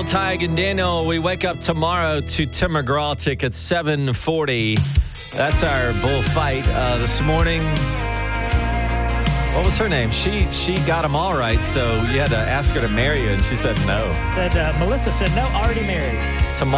Tig and Daniel. We wake up tomorrow to Tim McGraw tickets, 7:40. That's our bullfight this morning. What was her name? She got them all right, so you had to ask her to marry you, and she said no. Melissa said no, already married. Tomorrow.